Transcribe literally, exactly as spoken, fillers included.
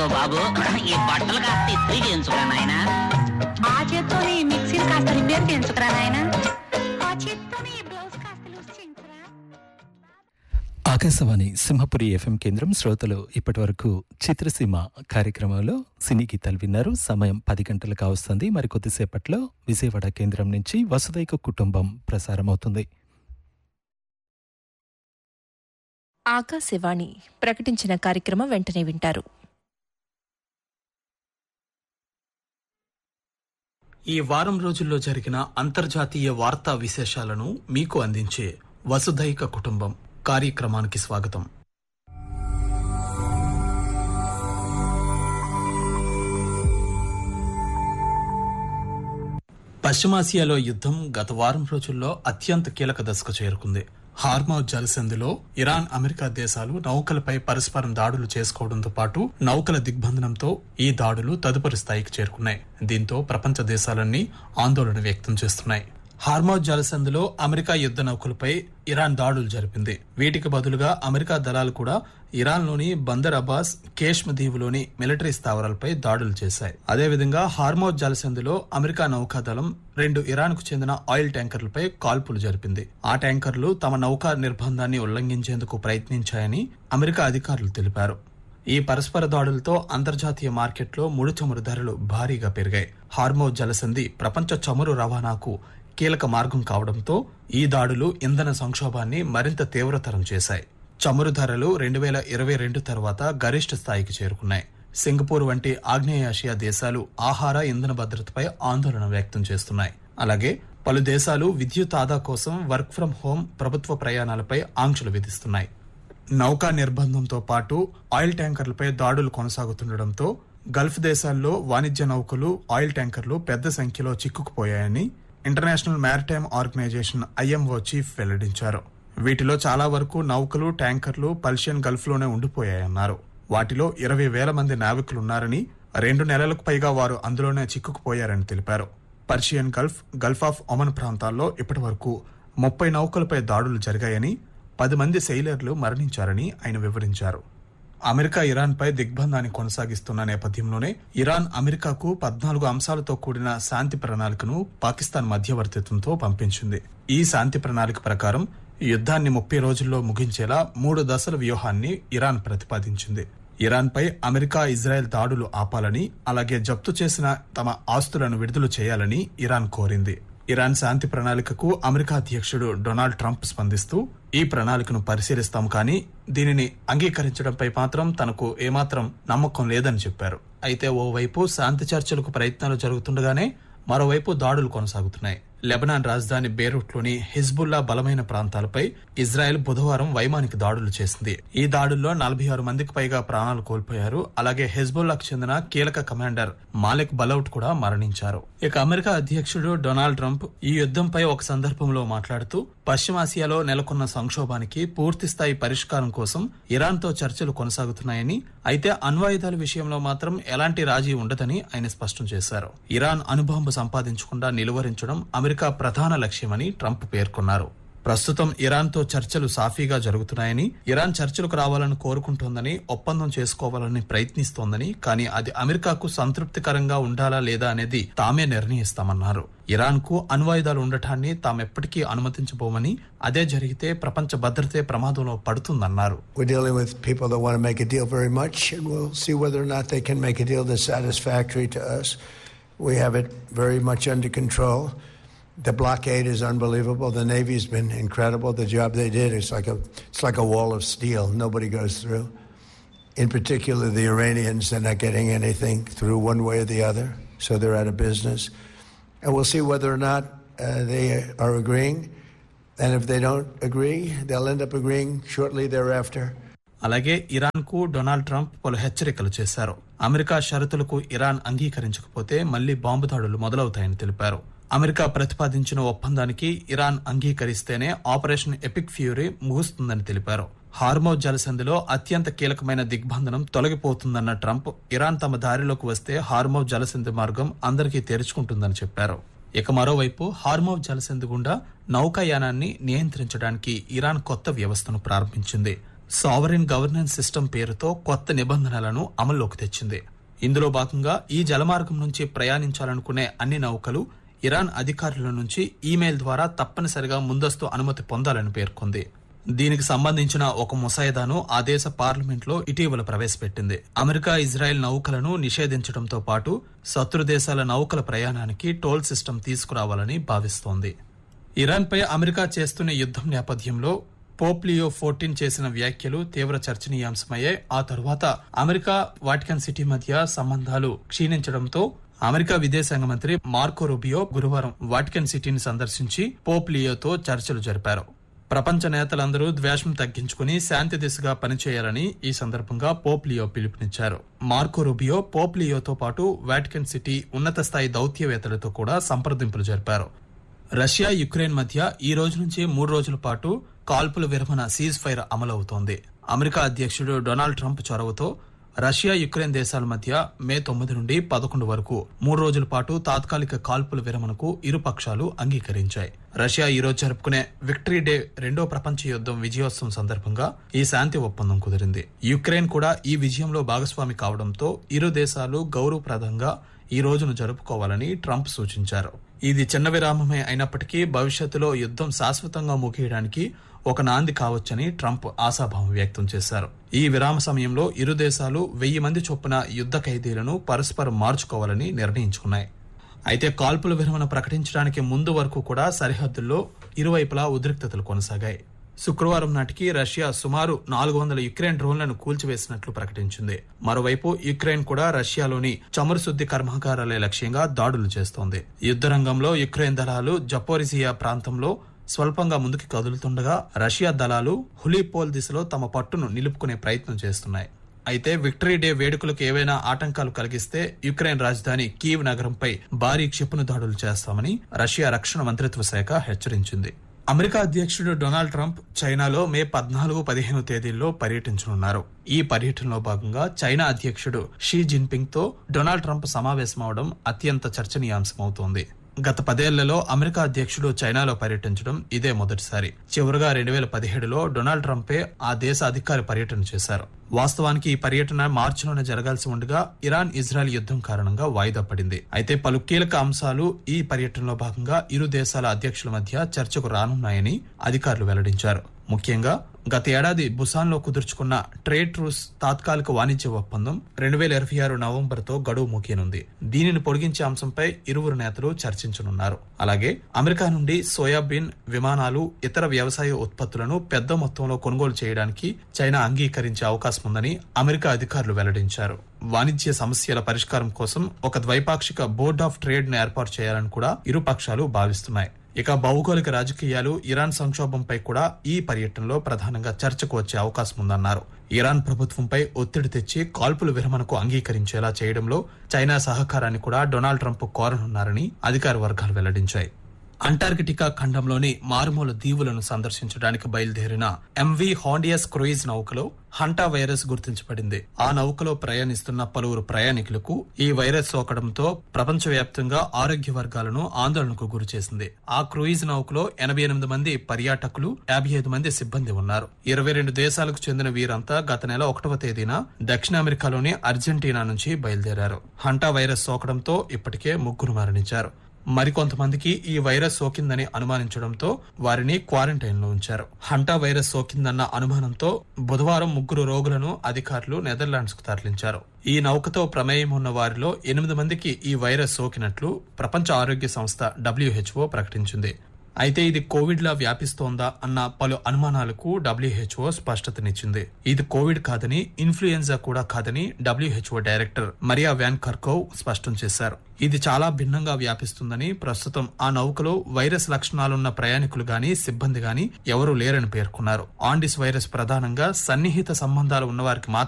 ఇదిగో బాబు, ఈ బట్టలు కాస్త ఇస్త్రీ చేయించుకురా నాయన. ఆ చేత్తోని మిక్సీని కాస్త రిపేర్ చేయించుకురా నాయన. ఆ చేత్తోని బ్లౌజ్ కాస్త లూజ్ చేయించురా. ఆకాశవాణి సింహపురి ఎఫ్ఎం కేంద్రం శ్రోతలు ఇప్పటి వరకు చిత్రసీమ కార్యక్రమంలో సినీ గీతాలు విన్నారు. సమయం పది గంటలు కావస్తుంది. మరి కొద్దిసేపట్లో విజయవాడ కేంద్రం నుంచి వసుదైక కుటుంబం ప్రసారమవుతుంది. ఆకాశవాణి ప్రకటించిన కార్యక్రమం వెంటనే వింటారు. ఈ వారం రోజుల్లో జరిగిన అంతర్జాతీయ వార్తా విశేషాలను మీకు అందించే వసుధైక కుటుంబం కార్యక్రమానికి స్వాగతం. పశ్చిమాసియాలో యుద్ధం గత వారం రోజుల్లో అత్యంత కీలక దశకు చేరుకుంది. హార్మౌజ్ జలసంధిలో ఇరాన్, అమెరికా దేశాలు నౌకలపై పరస్పరం దాడులు చేసుకోవడంతో పాటు నౌకల దిగ్బంధనంతో ఈ దాడులు తదుపరి స్థాయికి చేరుకున్నాయి. దీంతో ప్రపంచ దేశాలన్నీ ఆందోళన వ్యక్తం చేస్తున్నాయి. హార్మౌజ్ జలసంధిలో అమెరికా యుద్ధ నౌకలపై ఇరాన్ దాడులు జరిపింది. వీటికి బదులుగా అమెరికా దళాలు కూడా ఇరాన్లోని బందర్ అబ్బాస్, కేష్మ దీవులోని మిలిటరీ స్థావరాలపై దాడులు చేశాయి. అదేవిధంగా హార్మౌజ్ జలసంధిలో అమెరికా నౌకాదళం రెండు ఇరాన్ కు చెందిన ఆయిల్ ట్యాంకర్లపై కాల్పులు జరిపింది. ఆ ట్యాంకర్లు తమ నౌకా నిర్బంధాన్ని ఉల్లంఘించేందుకు ప్రయత్నించాయని అమెరికా అధికారులు తెలిపారు. ఈ పరస్పర దాడులతో అంతర్జాతీయ మార్కెట్లో ముడి చమురు ధరలు భారీగా పెరిగాయి. హార్మౌజ్ జలసంధి ప్రపంచ చమురు రవాణాకు కీలక మార్గం కావడంతో ఈ దాడులు ఇంధన సంక్షోభాన్ని మరింత తీవ్రతరం చేశాయి. చమురు ధరలు రెండు వేల ఇరవై రెండు తర్వాత గరిష్ట స్థాయికి చేరుకున్నాయి. సింగపూర్ వంటి ఆగ్నేయాసియా దేశాలు ఆహార, ఇంధన భద్రతపై ఆందోళన వ్యక్తం చేస్తున్నాయి. అలాగే పలు దేశాలు విద్యుత్ ఆదా కోసం వర్క్ ఫ్రం హోం, ప్రభుత్వ ప్రయాణాలపై ఆంక్షలు విధిస్తున్నాయి. నౌకా నిర్బంధంతో పాటు ఆయిల్ ట్యాంకర్లపై దాడులు కొనసాగుతుండటంతో గల్ఫ్ దేశాల్లో వాణిజ్య నౌకలు, ఆయిల్ ట్యాంకర్లు పెద్ద సంఖ్యలో చిక్కుకుపోయాయని international maritime organisation IMO chief వెల్లడించారు. వీటిలో చాలా వరకు నౌకలు, ట్యాంకర్లు పర్షియన్ గల్ఫ్ లోనే ఉండిపోయాయన్నారు. వాటిలో ఇరవై వేల మంది నావికులున్నారని, రెండు నెలలకు పైగా వారు అందులోనే చిక్కుకుపోయారని తెలిపారు. Persian Gulf, Gulf of Oman ప్రాంతాల్లో ఇప్పటి వరకు ముప్పై నౌకలపై దాడులు జరిగాయని, పది మంది సెయిలర్లు మరణించారని ఆయన వివరించారు. అమెరికా ఇరాన్ పై దిగ్బంధాన్ని కొనసాగిస్తున్న నేపథ్యంలోనే ఇరాన్ అమెరికాకు పద్నాలుగు అంశాలతో కూడిన శాంతి ప్రణాళికను పాకిస్తాన్ మధ్యవర్తిత్వంతో పంపించింది. ఈ శాంతి ప్రణాళిక ప్రకారం యుద్ధాన్ని ముప్పై రోజుల్లో ముగించేలా మూడు దశల వ్యూహాన్ని ఇరాన్ ప్రతిపాదించింది. ఇరాన్ పై అమెరికా, ఇజ్రాయెల్ దాడులు ఆపాలని, అలాగే జప్తు చేసిన తమ ఆస్తులను విడుదల చేయాలని ఇరాన్ కోరింది. ఇరాన్ శాంతి ప్రణాళికకు అమెరికా అధ్యక్షుడు డొనాల్డ్ ట్రంప్ స్పందిస్తూ ఈ ప్రణాళికను పరిశీలిస్తాం, కానీ దీనిని అంగీకరించడంపై మాత్రం తనకు ఏమాత్రం నమ్మకం లేదని చెప్పారు. అయితే ఓవైపు శాంతి చర్చలకు ప్రయత్నాలు జరుగుతుండగానే మరోవైపు దాడులు కొనసాగుతున్నాయి. లెబనాన్ రాజధాని బేరూట్లోని హిజ్బుల్లా బలమైన ప్రాంతాలపై ఇజ్రాయెల్ బుధవారం వైమానిక దాడులు చేసింది. ఈ దాడుల్లో నలభై ఆరు మందికి పైగా ప్రాణాలు కోల్పోయారు. అలాగే హిజ్బుల్లాకు చెందిన కీలక కమాండర్ మాలిక్ బలౌట్ కూడా మరణించారు. ఇక అమెరికా అధ్యక్షుడు డొనాల్డ్ ట్రంప్ ఈ యుద్ధంపై ఒక సందర్భంలో మాట్లాడుతూ పశ్చిమాసియాలో నెలకొన్న సంక్షోభానికి పూర్తి స్థాయి పరిష్కారం కోసం ఇరాన్ తో చర్చలు కొనసాగుతున్నాయని, అయితే అణ్వాయుధాల విషయంలో మాత్రం ఎలాంటి రాజీ ఉండదని ఆయన స్పష్టం చేశారు. ఇరాన్ అణుబాంబు సంపాదించకుండా నిలువరించడం అమెరికా ప్రధాన లక్ష్యమని ట్రంప్ పేర్కొన్నారు. ప్రస్తుతం ఇరాన్ తో చర్చలు సాఫీగా జరుగుతున్నాయని, ఇరాన్ చర్చలకు రావాలని కోరుకుంటోందని, ఒప్పందం చేసుకోవాలని ప్రయత్నిస్తోందని, కానీ అది అమెరికాకు సంతృప్తికరంగా ఉండాలా లేదా అనేది తామే నిర్ణయిస్తామన్నారు. ఇరాన్ కు అణ్వాయుధాలు ఉండటాన్ని తామెప్పటికీ అనుమతించబోమని, అదే జరిగితే ప్రపంచ భద్రతే ప్రమాదంలో పడుతుందన్నారు. The blockade is unbelievable. The Navy's been incredible. The job they did is like a it's like a wall of steel. Nobody goes through. In particular, the Iranians, they're not getting anything through one way or the other, so they're out of business. And we'll see whether or not uh, they are agreeing. And if they don't agree, they'll end up agreeing shortly thereafter. అలాగే Iran కు Donald Trump పలు హెచ్చరికలు చేశారు. America షరతులకు Iran అంగీకరించకపోతే మళ్లీ bomb దాడులు మొదలవుతాయని తెలిపారు. America ప్రతిపాదించిన ఒప్పందానికి ఇరాన్ అంగీకరిస్తేనే ఆపరేషన్ ఎపిక్ ఫ్యూరీ ముగుస్తుందని తెలిపారు. హార్మౌజ్ జలసంధిలో అత్యంత కీలకమైన దిగ్బంధనం తొలగిపోతుందన్న ట్రంప్, ఇరాన్ తమ దారిలోకి వస్తే హార్మౌజ్ జలసంధి మార్గం అందరికీ తెరుచుకుంటుందని చెప్పారు. ఇక మరోవైపు హార్మౌజ్ జలసంధి గుండా నౌకాయానాన్ని నియంత్రించడానికి ఇరాన్ కొత్త వ్యవస్థను ప్రారంభించింది. సావరిన్ గవర్నెన్స్ సిస్టమ్ పేరుతో కొత్త నిబంధనలను అమల్లోకి తెచ్చింది. ఇందులో భాగంగా ఈ జలమార్గం నుంచి ప్రయాణించాలనుకునే అన్ని నౌకలు ఇరాన్ అధికారుల నుంచి ఈమెయిల్ ద్వారా తప్పనిసరిగా ముందస్తు అనుమతి పొందాలని పేర్కొంది. దీనికి సంబంధించిన ఒక ముసాయిదాను ఆ దేశ పార్లమెంట్ లో ఇటీవల ప్రవేశపెట్టింది. అమెరికా, ఇజ్రాయెల్ నౌకలను నిషేధించడంతో పాటు శత్రు దేశాల నౌకల ప్రయాణానికి టోల్ సిస్టమ్ తీసుకురావాలని భావిస్తోంది. ఇరాన్ పై అమెరికా చేస్తున్న యుద్ధం నేపథ్యంలో పోప్ లియో పద్నాలుగు చేసిన వ్యాఖ్యలు తీవ్ర చర్చనీయాంశమయ్యాయి. ఆ తరువాత అమెరికా, వాటికన్ సిటీ మధ్య సంబంధాలు క్షీణించడంతో అమెరికా విదేశాంగ మంత్రి మార్కో రూబియో గురువారం వాటికన్ సిటీని సందర్శించి పోప్ లియోతో చర్చలు జరిపారు. ప్రపంచ నేతలందరూ ద్వేషం తగ్గించుకుని శాంతి దిశగా పనిచేయాలని ఈ సందర్భంగా పోప్ లియో పిలుపునిచ్చారు. మార్కో రూబియో పోప్ లియోతో పాటు వాటికన్ సిటీ ఉన్నత స్థాయి దౌత్యవేత్తలతో కూడా సంప్రదింపులు జరిపారు. రష్యా, యుక్రెయిన్ మధ్య ఈ రోజు నుంచి మూడు రోజుల పాటు కాల్పుల విరమణ సీజ్ ఫైర్ అమలవుతోంది. అమెరికా అధ్యక్షుడు డొనాల్డ్ ట్రంప్ చొరవతో రష్యా, యుక్రెయిన్ దేశాల మధ్య మే తొమ్మిది నుండి పదకొండు వరకు మూడు రోజుల పాటు తాత్కాలిక కాల్పుల విరమణకు ఇరు పక్షాలు అంగీకరించాయి. రష్యా ఈ రోజు జరుపుకునే విక్టరీ డే రెండో ప్రపంచ యుద్ధం విజయోత్సవం సందర్భంగా ఈ శాంతి ఒప్పందం కుదిరింది. యుక్రెయిన్ కూడా ఈ విజయంలో భాగస్వామి కావడంతో ఇరు దేశాలు గౌరవప్రదంగా ఈ రోజును జరుపుకోవాలని ట్రంప్ సూచించారు. ఇది చిన్న విరామమే అయినప్పటికీ భవిష్యత్తులో యుద్ధం శాశ్వతంగా ముగియడానికి ఒక నాంది కావచ్చని ట్రంప్ ఆశాభావం వ్యక్తం చేశారు. ఈ విరామ సమయంలో ఇరు దేశాలు వెయ్యి మంది చొప్పున యుద్ధ ఖైదీలను పరస్పరం మార్చుకోవాలని నిర్ణయించుకున్నాయి. అయితే కాల్పుల విరమణ ప్రకటించడానికి ముందు వరకు కూడా సరిహద్దుల్లో ఇరువైపులా ఉద్రిక్తతలు కొనసాగాయి. శుక్రవారం నాటికి రష్యా సుమారు నాలుగు వందల యుక్రెయిన్ డ్రోన్లను కూల్చివేసినట్లు ప్రకటించింది. మరోవైపు యుక్రెయిన్ కూడా రష్యాలోని చమురు శుద్ది కర్మాగారాలే లక్ష్యంగా దాడులు చేస్తోంది. యుద్ధ రంగంలో యుక్రెయిన్ దళాలు జపోరిజియా ప్రాంతంలో స్వల్పంగా ముందుకు కదులుతుండగా రష్యా దళాలు హులీపోల్ దిశలో తమ పట్టును నిలుపుకునే ప్రయత్నం చేస్తున్నాయి. అయితే విక్టరీ డే వేడుకలకు ఏవైనా ఆటంకాలు కలిగిస్తే యుక్రెయిన్ రాజధాని కీవ్ నగరంపై భారీ క్షిపణి దాడులు చేస్తామని రష్యా రక్షణ మంత్రిత్వ శాఖ హెచ్చరించింది. అమెరికా అధ్యక్షుడు డొనాల్డ్ ట్రంప్ చైనాలో మే పద్నాలుగు పదిహేను తేదీల్లో పర్యటించనున్నారు. ఈ పర్యటనలో భాగంగా చైనా అధ్యక్షుడు షీ జిన్పింగ్ తో డొనాల్డ్ ట్రంప్ సమావేశమవడం అత్యంత చర్చనీయాంశమవుతోంది. గత పదేళ్లలో అమెరికా అధ్యక్షుడు చైనాలో పర్యటించడం ఇదే మొదటిసారి. చివరగా రెండు వేల పదిహేడులో డొనాల్డ్ ట్రంపే ఆ దేశ అధికారి పర్యటన చేశారు. వాస్తవానికి ఈ పర్యటన మార్చిలోనే జరగాల్సి ఉండగా ఇరాన్, ఇజ్రాయెల్ యుద్ధం కారణంగా వాయిదా పడింది. అయితే పలు కీలక అంశాలు ఈ పర్యటనలో భాగంగా ఇరు దేశాల అధ్యక్షుల మధ్య చర్చకు రానున్నాయని అధికారులు వెల్లడించారు. ముఖ్యంగా గత ఏడాది బుసాన్ లో కుదుర్చుకున్న ట్రేడ్ ట్రూస్ తాత్కాలిక వాణిజ్య ఒప్పందం రెండు వేల ఇరవై ఆరు నవంబర్ తో గడువు ముగియనుంది. దీనిని పొడిగించే అంశంపై ఇరువురు నేతలు చర్చించనున్నారు. అలాగే అమెరికా నుండి సోయాబీన్, విమానాలు, ఇతర వ్యవసాయ ఉత్పత్తులను పెద్ద మొత్తంలో కొనుగోలు చేయడానికి చైనా అంగీకరించే అవకాశం ఉందని అమెరికా అధికారులు వెల్లడించారు. వాణిజ్య సమస్యల పరిష్కారం కోసం ఒక ద్వైపాక్షిక బోర్డ్ ఆఫ్ ట్రేడ్ ను ఏర్పాటు చేయాలని కూడా ఇరు పక్షాలు భావిస్తున్నాయి. ఇక భౌగోళిక రాజకీయాలు, ఇరాన్ సంక్షోభంపై కూడా ఈ పర్యటనలో ప్రధానంగా చర్చకు వచ్చే అవకాశం ఉందన్నారు. ఇరాన్ ప్రభుత్వంపై ఒత్తిడి తెచ్చి కాల్పుల విరమణకు అంగీకరించేలా చేయడంలో చైనా సహకారాన్ని కూడా డొనాల్డ్ ట్రంప్ కోరనున్నారని అధికార వర్గాలు వెల్లడించాయి. అంటార్కిటికా ఖండంలోని మారుమూల దీవులను సందర్శించడానికి బయలుదేరిన ఎంవీ హాండియస్ క్రూయిజ్ నౌకలో హంటా వైరస్ గుర్తించబడింది. ఆ నౌకలో ప్రయాణిస్తున్న పలువురు ప్రయాణికులకు ఈ వైరస్ సోకడంతో ప్రపంచవ్యాప్తంగా ఆరోగ్య వర్గాలను ఆందోళనకు గురిచేసింది. ఆ క్రూయిజ్ నౌకలో ఎనభై ఎనిమిది మంది పర్యాటకులు, యాభై ఐదు మంది సిబ్బంది ఉన్నారు. ఇరవై రెండు దేశాలకు చెందిన వీరంతా గత నెల ఒకటవ తేదీన దక్షిణ అమెరికాలోని అర్జెంటీనా నుంచి బయలుదేరారు. హంటా వైరస్ సోకడంతో ఇప్పటికే ముగ్గురు మరణించారు. మరికొంతమందికి ఈ వైరస్ సోకిందని అనుమానించడంతో వారిని క్వారంటైన్ లో ఉంచారు. హంటా వైరస్ సోకిందన్న అనుమానంతో బుధవారం ముగ్గురు రోగులను అధికారులు నెదర్లాండ్స్ కు తరలించారు. ఈ నౌకతో ప్రమేయం ఉన్న వారిలో ఎనిమిది మందికి ఈ వైరస్ సోకినట్లు ప్రపంచ ఆరోగ్య సంస్థ డబ్ల్యూహెచ్ఓ ప్రకటించింది. అయితే ఇది కోవిడ్ లా వ్యాపిస్తోందా అన్న పలు అనుమానాలకు డబ్ల్యూహెచ్ఓ స్పష్టతనిచ్చింది. ఇది కోవిడ్ కాదని, ఇన్ఫ్లుయెన్జా కూడా కాదని డబ్ల్యూహెచ్ఓ డైరెక్టర్ మరియా వ్యాన్ కర్కోవ్ స్పష్టం చేశారు. ఇది చాలా భిన్నంగా వ్యాపిస్తుందని, ప్రస్తుతం ఆ నౌకలో వైరస్ లక్షణాలున్న ప్రయాణికులు గాని, సిబ్బంది గాని ఎవరూ లేరని పేర్కొన్నారు. ఆండిస్ వైరస్ ప్రధానంగా సన్నిహిత సంబంధాలు ఉన్నవారికి మాత్రమే